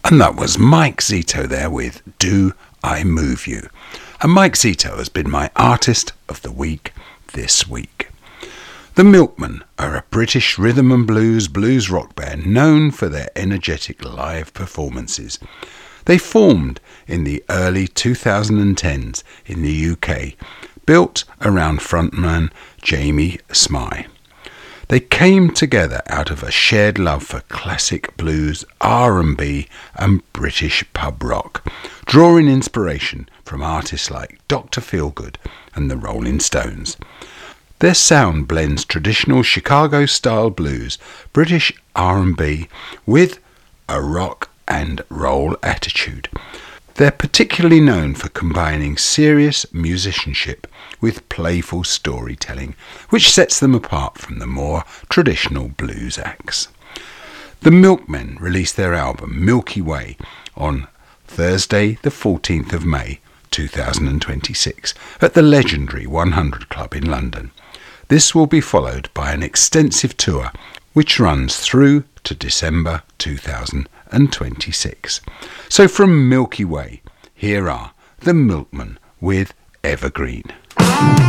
And that was Mike Zito there with Do I Move You? And Mike Zito has been my Artist of the Week this week. The Milkmen are a British rhythm and blues rock band known for their energetic live performances. They formed in the early 2010s in the UK, built around frontman Jamie Smythe. They came together out of a shared love for classic blues, R&B and British pub rock, drawing inspiration from artists like Dr. Feelgood and the Rolling Stones. Their sound blends traditional Chicago-style blues, British R&B with a rock and roll attitude. They're particularly known for combining serious musicianship with playful storytelling, which sets them apart from the more traditional blues acts. The Milkmen released their album Milky Way on Thursday the 14th of May 2026 at the legendary 100 Club in London. This will be followed by an extensive tour which runs through to December 2026. So from Milky Way, here are the Milkmen with Evergreen.